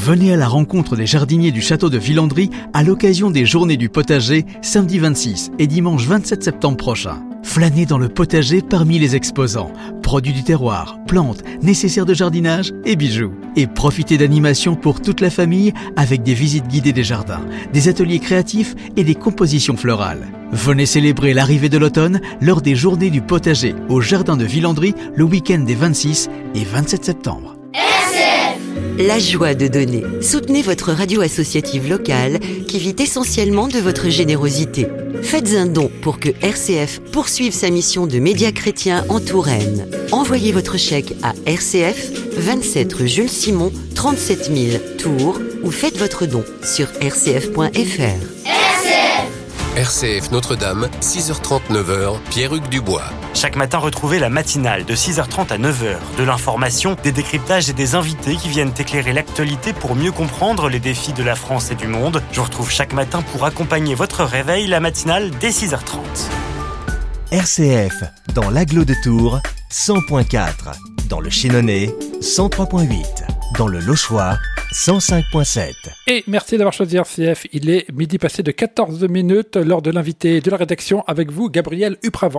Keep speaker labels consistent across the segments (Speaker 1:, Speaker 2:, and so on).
Speaker 1: Venez à la rencontre des jardiniers du château de Villandry à l'occasion des Journées du potager samedi 26 et dimanche 27 septembre prochain. Flânez dans le potager parmi les exposants, produits du terroir, plantes, nécessaires de jardinage et bijoux. Et profitez d'animations pour toute la famille avec des visites guidées des jardins, des ateliers créatifs et des compositions florales. Venez célébrer l'arrivée de l'automne lors des Journées du potager au jardin de Villandry le week-end des 26 et 27 septembre.
Speaker 2: La joie de donner. Soutenez votre radio associative locale qui vit essentiellement de votre générosité. Faites un don pour que RCF poursuive sa mission de média chrétien en Touraine. Envoyez votre chèque à RCF, 27 rue Jules Simon, 37 000 Tours ou faites votre don sur rcf.fr.
Speaker 3: RCF Notre-Dame, 6h30, 9h, Pierre-Hugues Dubois.
Speaker 4: Chaque matin, retrouvez la matinale de 6h30 à 9h. De l'information, des décryptages et des invités qui viennent éclairer l'actualité pour mieux comprendre les défis de la France et du monde. Je vous retrouve chaque matin pour accompagner votre réveil, la matinale dès 6h30.
Speaker 5: RCF, dans l'agglo de Tours, 100.4. Dans le Chénonais, 103.8. Dans le Lochois, 105.7.
Speaker 6: Et merci d'avoir choisi RCF. Il est midi passé de 14 minutes lors de l'invité de la rédaction avec vous, Gabriel Upravant.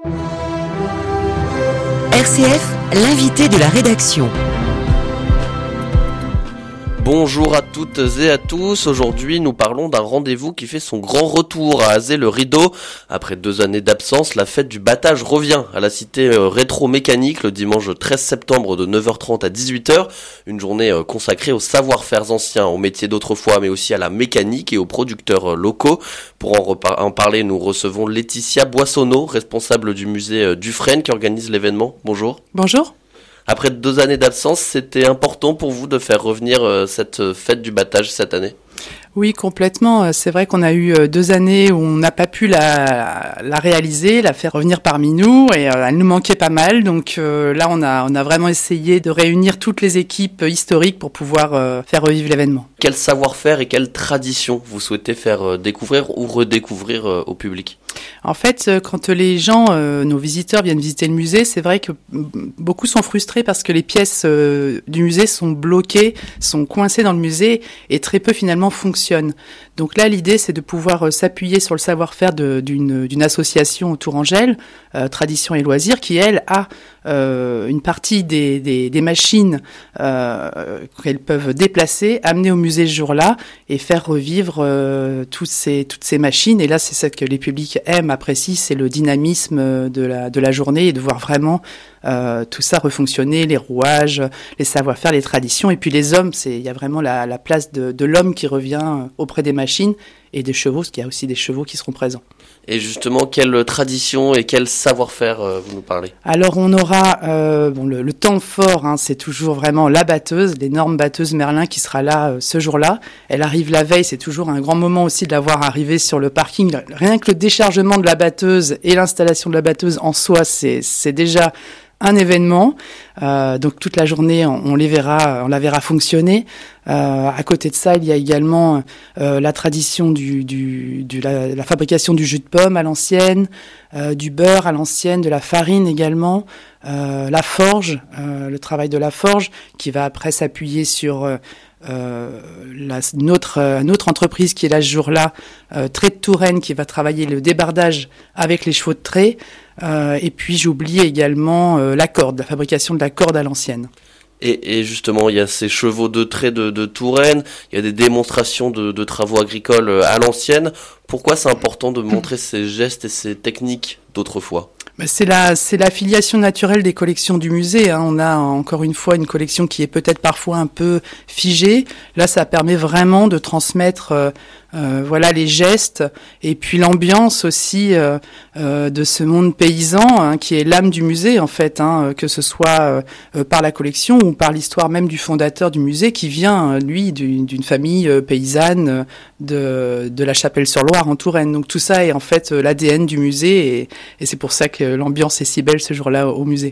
Speaker 2: RCF, l'invité de la rédaction.
Speaker 7: Bonjour à toutes et à tous. Aujourd'hui, nous parlons d'un rendez-vous qui fait son grand retour à Azay-le-Rideau. Après 2 années d'absence, la fête du battage revient à la cité rétro-mécanique le dimanche 13 septembre de 9h30 à 18h. Une journée consacrée aux savoir-faire anciens, aux métiers d'autrefois, mais aussi à la mécanique et aux producteurs locaux. Pour en parler, nous recevons Laetitia Boissonneau, responsable du musée Dufresne qui organise l'événement. Bonjour.
Speaker 8: Bonjour.
Speaker 7: Après 2 années d'absence, c'était important pour vous de faire revenir cette fête du battage cette année ?
Speaker 8: Oui, complètement. C'est vrai qu'on a eu 2 années où on n'a pas pu la réaliser, la faire revenir parmi nous, et elle nous manquait pas mal. Donc là, on a vraiment essayé de réunir toutes les équipes historiques pour pouvoir faire revivre l'événement.
Speaker 7: Quel savoir-faire et quelle tradition vous souhaitez faire découvrir ou redécouvrir au public ?
Speaker 8: En fait, quand les gens, nos visiteurs viennent visiter le musée, c'est vrai que beaucoup sont frustrés parce que les pièces du musée sont bloquées, sont coincées dans le musée et très peu finalement fonctionnent. Donc là, l'idée, c'est de pouvoir s'appuyer sur le savoir-faire d'une association Tourangelle, Tradition et Loisirs, qui, elle, a une partie des machines qu'elles peuvent déplacer, amener au musée ce jour-là et faire revivre toutes ces machines. Et là, c'est ça que les publics aiment, apprécient, c'est le dynamisme de la journée et de voir vraiment tout ça refonctionner, les rouages, les savoir-faire, les traditions. Et puis les hommes, il y a vraiment la place de l'homme qui revient auprès des machines et des chevaux, parce qu'il y a aussi des chevaux qui seront présents.
Speaker 7: Et justement, quelle tradition et quel savoir-faire vous nous parlez ?
Speaker 8: Alors on aura le temps fort, c'est toujours vraiment la batteuse, l'énorme batteuse Merlin qui sera là ce jour-là. Elle arrive la veille, c'est toujours un grand moment aussi de la voir arriver sur le parking. Rien que le déchargement de la batteuse et l'installation de la batteuse en soi, c'est déjà un événement. Donc toute la journée, on la verra fonctionner. À côté de ça, il y a également la tradition la fabrication du jus de pomme à l'ancienne, du beurre à l'ancienne, de la farine également, la forge, le travail de la forge qui va après s'appuyer sur une autre entreprise qui est là ce jour-là, Trait de Touraine, qui va travailler le débardage avec les chevaux de trait. Et puis j'oublie également la fabrication de la corde à l'ancienne.
Speaker 7: Et justement, il y a ces chevaux de trait de Touraine, il y a des démonstrations de travaux agricoles à l'ancienne. Pourquoi c'est important de montrer ces gestes et ces techniques d'autrefois ?
Speaker 8: C'est la filiation naturelle des collections du musée. On a encore une fois une collection qui est peut-être parfois un peu figée. Là, ça permet vraiment de transmettre les gestes et puis l'ambiance aussi de ce monde paysan qui est l'âme du musée en fait, que ce soit par la collection ou par l'histoire même du fondateur du musée qui vient lui d'une famille paysanne de la Chapelle-sur-Loire en Touraine. Donc tout ça est en fait l'ADN du musée et c'est pour ça que l'ambiance est si belle ce jour-là au musée.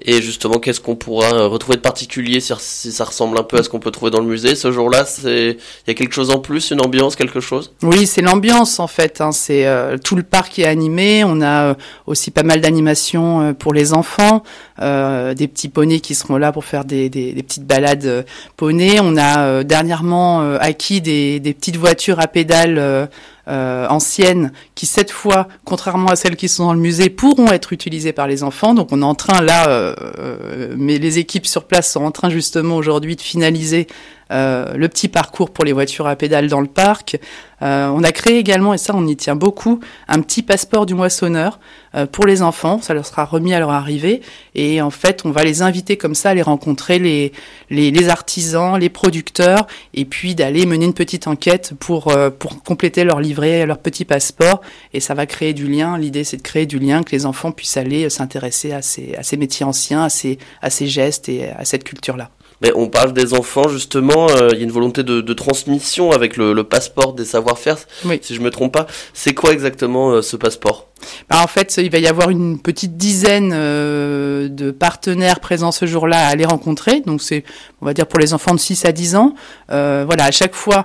Speaker 7: Et justement, qu'est-ce qu'on pourra retrouver de particulier si ça ressemble un peu à ce qu'on peut trouver dans le musée ce jour-là? Il y a quelque chose en plus, une ambiance, quelque chose?
Speaker 8: Oui, c'est l'ambiance en fait. C'est tout le parc est animé. On a aussi pas mal d'animations pour les enfants, des petits poneys qui seront là pour faire des petites balades poneys. On a dernièrement acquis des petites voitures à pédales anciennes qui cette fois, contrairement à celles qui sont dans le musée, pourront être utilisées par les enfants. Donc on est en train là, mais les équipes sur place sont en train justement aujourd'hui de finaliser le petit parcours pour les voitures à pédales dans le parc. On a créé également, et ça on y tient beaucoup, un petit passeport du moissonneur pour les enfants. Ça leur sera remis à leur arrivée. Et en fait, on va les inviter comme ça à aller rencontrer les artisans, les producteurs, et puis d'aller mener une petite enquête pour compléter leur livret, leur petit passeport. Et ça va créer du lien. L'idée, c'est de créer du lien, que les enfants puissent aller s'intéresser à ces métiers anciens, à ces gestes et à cette culture-là.
Speaker 7: Mais on parle des enfants, justement, il y a une volonté de transmission avec le passeport des savoir-faire,
Speaker 8: oui.
Speaker 7: Si je me trompe pas. C'est quoi exactement ce passeport?
Speaker 8: En fait, il va y avoir une petite dizaine de partenaires présents ce jour-là à aller rencontrer. Donc c'est, on va dire, pour les enfants de 6 à 10 ans. Voilà, à chaque fois,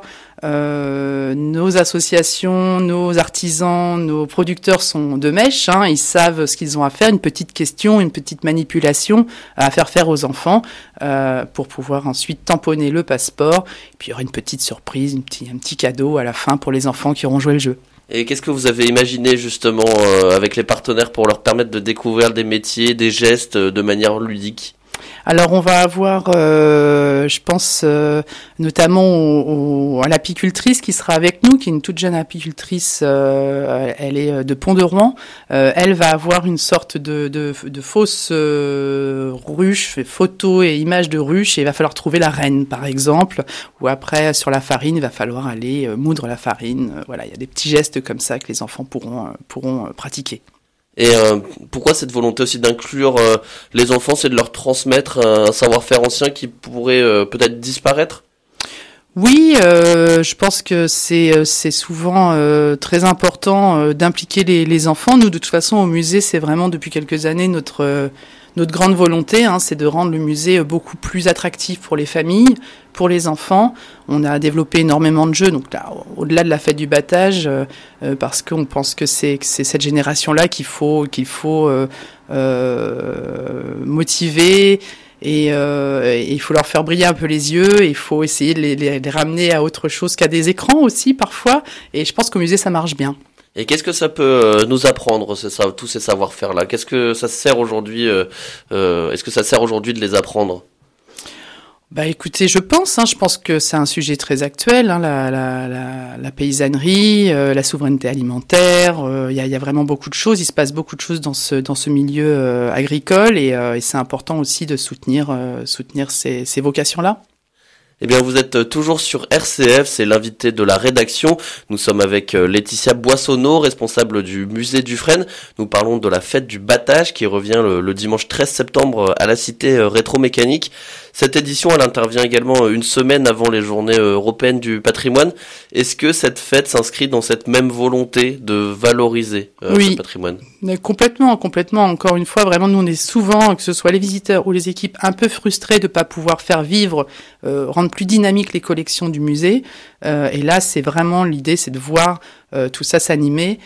Speaker 8: nos associations, nos artisans, nos producteurs sont de mèche. Ils savent ce qu'ils ont à faire, une petite question, une petite manipulation à faire aux enfants pour pouvoir ensuite tamponner le passeport. Et puis il y aura une petite surprise, un petit cadeau à la fin pour les enfants qui auront joué le jeu.
Speaker 7: Et qu'est-ce que vous avez imaginé justement avec les partenaires pour leur permettre de découvrir des métiers, des gestes de manière ludique?
Speaker 8: Alors on va avoir, je pense notamment à l'apicultrice qui sera avec nous, qui est une toute jeune apicultrice, elle est de Pont-de-Rouen. Elle va avoir une sorte de fausse ruche, photos et images de ruches, et il va falloir trouver la reine par exemple, ou après sur la farine, il va falloir aller moudre la farine. Voilà, il y a des petits gestes comme ça que les enfants pourront pratiquer.
Speaker 7: Et pourquoi cette volonté aussi d'inclure les enfants, c'est de leur transmettre un savoir-faire ancien qui pourrait peut-être disparaître?
Speaker 8: Oui, je pense que c'est souvent très important d'impliquer les enfants. Nous, de toute façon, au musée, c'est vraiment depuis quelques années notre grande volonté, c'est de rendre le musée beaucoup plus attractif pour les familles, pour les enfants. On a développé énormément de jeux, donc là, au-delà de la fête du battage, parce qu'on pense que c'est cette génération-là qu'il faut motiver. Et il faut leur faire briller un peu les yeux, et il faut essayer de les ramener à autre chose qu'à des écrans aussi parfois, et je pense qu'au musée ça marche bien.
Speaker 7: Et qu'est-ce que ça peut nous apprendre, tous ces savoir-faire-là? Qu'est-ce que ça sert aujourd'hui est-ce que ça sert aujourd'hui de les apprendre?
Speaker 8: Écoutez, je pense que c'est un sujet très actuel, la paysannerie, la souveraineté alimentaire. Il y a vraiment beaucoup de choses. Il se passe beaucoup de choses dans ce milieu agricole, et c'est important aussi de soutenir ces vocations-là.
Speaker 7: Eh bien, vous êtes toujours sur RCF, c'est l'invité de la rédaction. Nous sommes avec Laetitia Boissonneau, responsable du musée Dufresne. Nous parlons de la fête du battage qui revient le dimanche 13 septembre à la cité rétro-mécanique. Cette édition, elle intervient également une semaine avant les journées européennes du patrimoine. Est-ce que cette fête s'inscrit dans cette même volonté de valoriser ce patrimoine?
Speaker 8: Complètement. Encore une fois, vraiment, nous, on est souvent, que ce soit les visiteurs ou les équipes, un peu frustrés de ne pas pouvoir faire vivre, rendre plus dynamique les collections du musée. Et là, c'est vraiment l'idée, c'est de voir tout ça s'animer.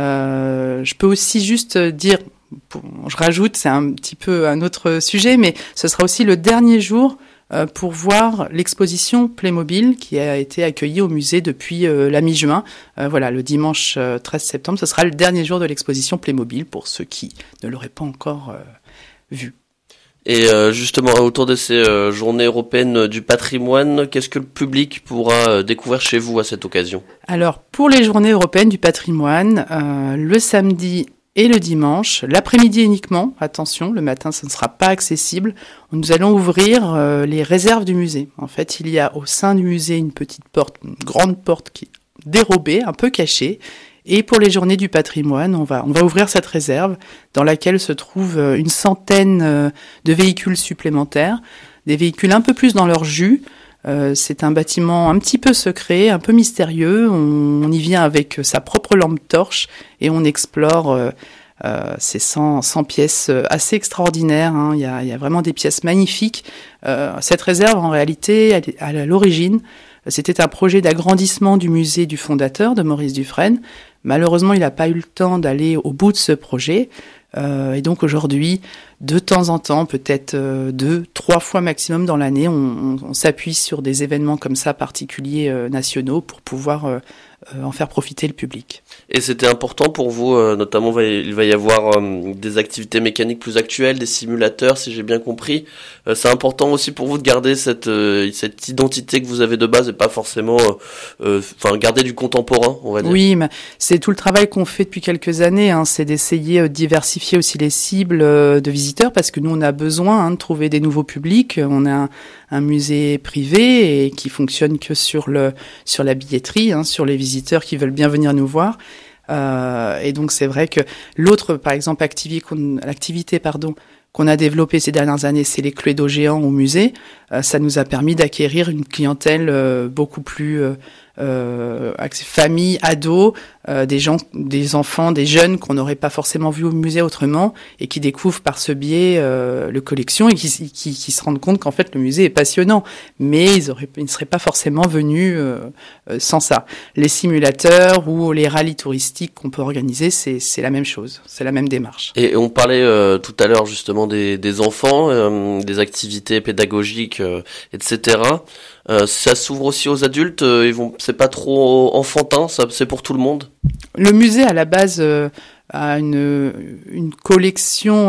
Speaker 8: Je peux aussi juste dire... Je rajoute, c'est un petit peu un autre sujet, mais ce sera aussi le dernier jour pour voir l'exposition Playmobil qui a été accueillie au musée depuis la mi-juin. Voilà, le dimanche 13 septembre, ce sera le dernier jour de l'exposition Playmobil pour ceux qui ne l'auraient pas encore vu.
Speaker 7: Et justement, autour de ces journées européennes du patrimoine, qu'est-ce que le public pourra découvrir chez vous à cette occasion? Alors,
Speaker 8: pour les journées européennes du patrimoine, le samedi et le dimanche, l'après-midi uniquement, attention, le matin ça ne sera pas accessible, nous allons ouvrir les réserves du musée. En fait, il y a au sein du musée une petite porte, une grande porte qui est dérobée, un peu cachée, et pour les journées du patrimoine, on va ouvrir cette réserve dans laquelle se trouve une centaine de véhicules supplémentaires, des véhicules un peu plus dans leur jus. C'est un bâtiment un petit peu secret, un peu mystérieux. On y vient avec sa propre lampe torche et on explore C'est 100 pièces assez extraordinaires, hein. Il y a vraiment des pièces magnifiques. Cette réserve, en réalité, à l'origine, c'était un projet d'agrandissement du musée du fondateur, de Maurice Dufresne. Malheureusement, il n'a pas eu le temps d'aller au bout de ce projet. Et donc aujourd'hui, de temps en temps, peut-être 2-3 fois maximum dans l'année, on s'appuie sur des événements comme ça particuliers nationaux pour pouvoir en faire profiter le public.
Speaker 7: Et c'était important pour vous, notamment il va y avoir des activités mécaniques plus actuelles, des simulateurs, si j'ai bien compris. C'est important aussi pour vous de garder cette identité que vous avez de base et pas forcément garder du contemporain, on va dire.
Speaker 8: Oui, mais c'est tout le travail qu'on fait depuis quelques années, hein, c'est d'essayer de diversifier aussi les cibles de visiteurs, parce que nous on a besoin de trouver des nouveaux publics. On a un musée privé et qui fonctionne que sur la billetterie, hein, sur les visiteurs qui veulent bien venir nous voir. Et donc c'est vrai que l'autre, par exemple, l'activité qu'on a développée ces dernières années, c'est les Cluedo géants au musée. Ça nous a permis d'acquérir une clientèle beaucoup plus famille, ados, des enfants, des jeunes qu'on n'aurait pas forcément vus au musée autrement et qui découvrent par ce biais le collection et qui se rendent compte qu'en fait le musée est passionnant, mais ils ne seraient pas forcément venus sans ça. Les simulateurs ou les rallyes touristiques qu'on peut organiser, c'est la même chose, c'est la même démarche. Et
Speaker 7: on parlait tout à l'heure justement des enfants, des activités pédagogiques, etc. Ça s'ouvre aussi aux adultes, c'est pas trop enfantin, c'est pour tout le monde.
Speaker 8: Le musée à la base a une collection,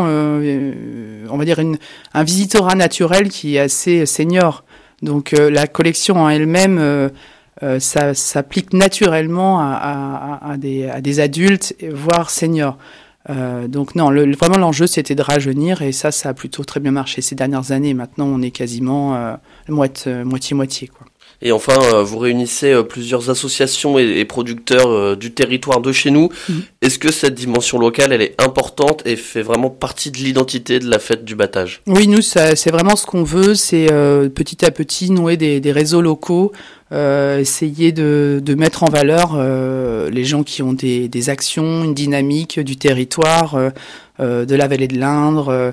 Speaker 8: on va dire un visitorat naturel qui est assez senior. Donc la collection en elle-même ça s'applique naturellement à des adultes, voire seniors. Donc non, vraiment l'enjeu c'était de rajeunir et ça a plutôt très bien marché ces dernières années. Maintenant on est quasiment moitié-moitié quoi.
Speaker 7: Et enfin, vous réunissez plusieurs associations et producteurs du territoire de chez nous. Mmh. Est-ce que cette dimension locale, elle est importante et fait vraiment partie de l'identité de la fête du battage ?
Speaker 8: Oui, nous, c'est vraiment ce qu'on veut, c'est petit à petit nouer des réseaux locaux, essayer de mettre en valeur les gens qui ont des actions, une dynamique du territoire, de la vallée de l'Indre,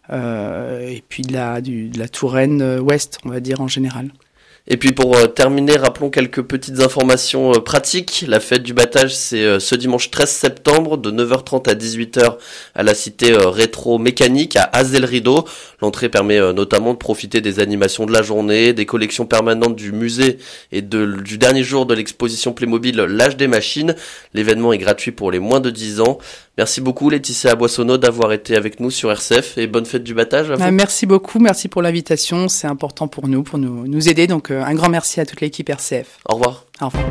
Speaker 8: et puis de la Touraine ouest, on va dire en général.
Speaker 7: Et puis pour terminer, rappelons quelques petites informations pratiques. La fête du battage, c'est ce dimanche 13 septembre de 9h30 à 18h à la cité rétro-mécanique à Azay-le-Rideau. L'entrée permet notamment de profiter des animations de la journée, des collections permanentes du musée et du dernier jour de l'exposition Playmobil L'Âge des Machines. L'événement est gratuit pour les moins de 10 ans. Merci beaucoup Laetitia Boissonneau d'avoir été avec nous sur RCF et bonne fête du battage à vous.
Speaker 8: Merci beaucoup, merci pour l'invitation, c'est important pour nous aider, donc un grand merci à toute l'équipe RCF.
Speaker 7: Au revoir.
Speaker 8: Au revoir.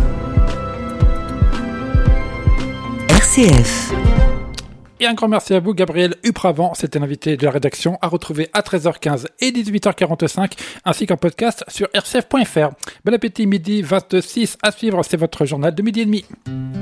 Speaker 2: RCF.
Speaker 6: Et un grand merci à vous, Gabriel Upravant. C'était l'invité de la rédaction à retrouver à 13h15 et 18h45, ainsi qu'en podcast sur rcf.fr. Bon appétit, midi 26 à suivre, c'est votre journal de midi et demi.